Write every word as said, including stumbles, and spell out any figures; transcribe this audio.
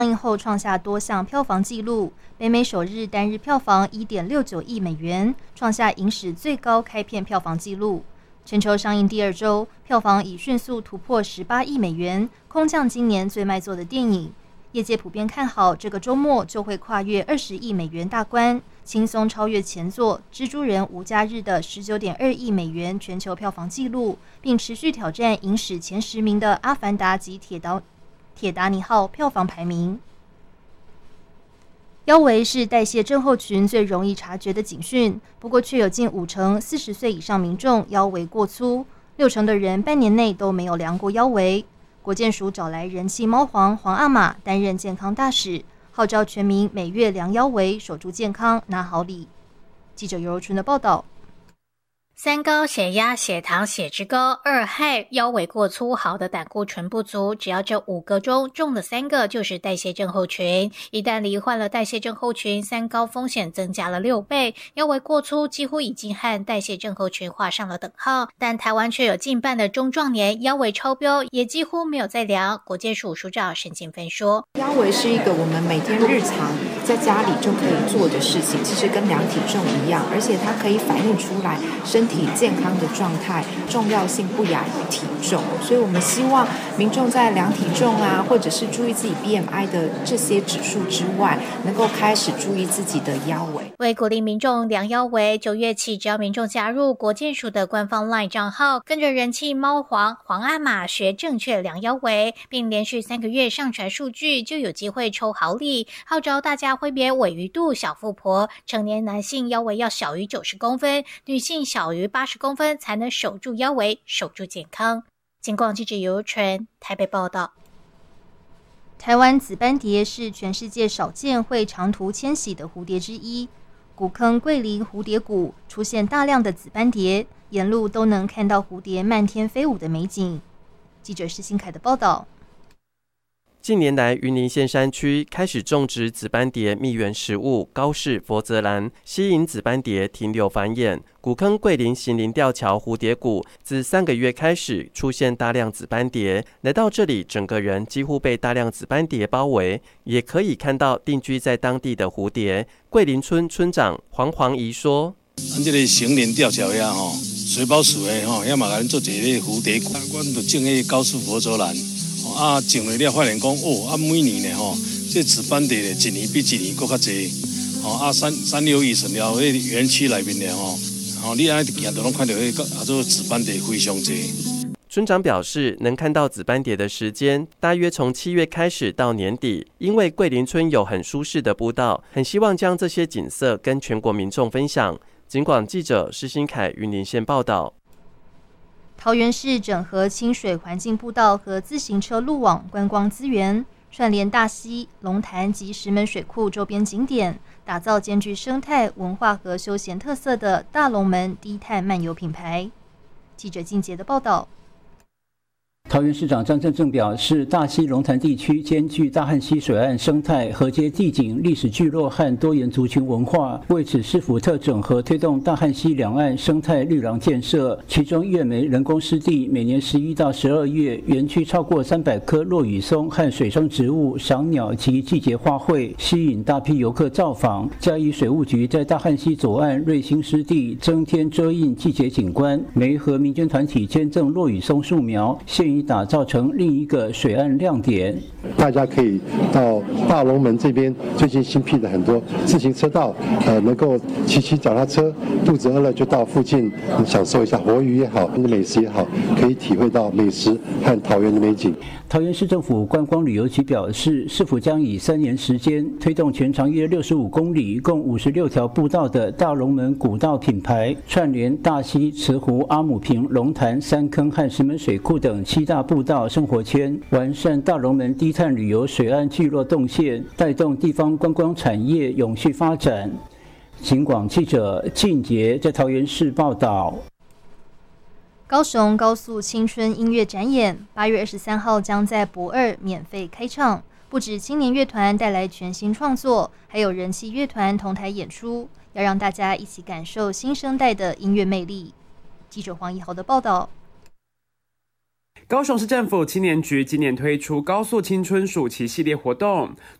上映后创下多项票房纪录，北美首日单日票房 一点六九亿美元，创下影史最高开片票房纪录。全球上映第二周，票房已迅速突破十八亿美元，空降今年最卖座的电影。业界普遍看好这个周末就会跨越二十亿美元大关，轻松超越前作《蜘蛛人无家日》的 十九点二亿美元全球票房纪录，并持续挑战影史前十名的《阿凡达》及铁达铁达尼号票房排名。腰围是代谢症候群最容易察觉的警讯，不过却有近五成四十岁以上民众腰围过粗，六成的人半年内都没有量过腰围。国健署找来人气猫皇皇阿玛担任健康大使，号召全民每月量腰围，守住健康，拿好礼。记者尤柔纯的报道。 三高、血压、血糖、血脂高；二害、腰围过粗，好的胆固醇不足。只要这五个中中了三个，就是代谢症候群。一旦罹患了代谢症候群，三高风险增加了六倍。腰围过粗几乎已经和代谢症候群画上了等号，但台湾却有近半的中壮年腰围超标，也几乎没有在量。国健署署长沈静芬说：“ 腰围是一个我们每天日常在家里就可以做的事情，其实跟量体重一样，而且它可以反映出来身体健康的状态重要性不亚于体重，所以我们希望民众在量体重啊，或者是注意自己 B M I 的这些指数之外，能够开始注意自己的腰围。 为鼓励民众量腰围，九月起只要民众加入国健署的官方 LINE 账号，跟着人气猫皇皇阿玛学正确量腰围，并连续三个月上传数据，就有机会抽好礼。号召大家挥别尾鱼肚小富婆，成年男性腰围要小于九十公分，女性小于八十公分，才能守住腰围，守住健康。警广记者尤纯台北报道。 台湾紫斑蝶是全世界少见会长途迁徙的蝴蝶之一，古坑桂林蝴蝶谷出现大量的紫斑蝶，沿路都能看到蝴蝶漫天飞舞的美景。记者施新凯的报道。 近年来，云林县山区开始种植紫斑蝶蜜源食物高氏佛泽兰，吸引紫斑蝶停留繁衍。古坑桂林行林吊桥蝴蝶谷自三个月开始出现大量紫斑蝶，来到这里，整个人几乎被大量紫斑蝶包围，也可以看到定居在当地的蝴蝶。桂林村村长黄黄怡说：“ 咱这个行林吊桥呀，吼，水保署的吼，也嘛甲咱做一个蝴蝶谷，阮就种迄高氏佛泽兰。”啊，种了了，发现讲哦，啊，每年呢吼，这紫斑蝶呢，一年比一年更较侪。哦，啊，三三六一顺了，迄园区内面呢吼，吼，你安行都拢看到迄个啊，做紫斑蝶非常侪。 村长表示，能看到紫斑蝶的时间大约从七月开始到年底，因为桂林村有很舒适的步道，很希望将这些景色跟全国民众分享。警广记者施新凯云林县报道。 桃园市整合清水环境步道和自行车路网观光资源，串联大溪、龙潭及石门水库周边景点，打造兼具生态、文化和休闲特色的大龙门低碳漫游品牌。记者靳杰的报道。 桃园市长张正正表示，大溪龙潭地区兼具大汉溪水岸生态、河街地景、历史聚落和多元族群文化。为此，市府特整合推动大汉溪两岸生态绿廊建设，其中月梅人工湿地每年十一到十二月，园区超过三百棵落羽松和水生植物、赏鸟及季节花卉，吸引大批游客造访。嘉义水务局在大汉溪左岸瑞兴湿地增添遮荫季节景观，媒合民间团体捐赠落羽松树苗，现已打造成另一个水岸亮点。 大家可以到大龙门这边，最近新辟的很多自行车道，呃，能够骑骑脚踏车，肚子饿了就到附近享受一下活鱼也好，美食也好，可以体会到美食和桃园的美景。 桃园市政府观光旅游局表示，市府将以三年时间推动全长约六十五公里、共五十六条步道的大龙门古道品牌，串联大溪、慈湖、阿姆坪、龙潭、三坑和石门水库等七大步道生活圈，完善大龙门低碳旅游水岸聚落动线，带动地方观光产业永续发展。警广记者靳杰在桃园市报道。 高雄高速青春音乐展演八月二十三号将在博二免费开唱，不止青年乐团带来全新创作，还有人气乐团同台演出，要让大家一起感受新生代的音乐魅力。记者黄怡豪的报道。 高雄市政府青年局今年推出高速青春暑期系列活动，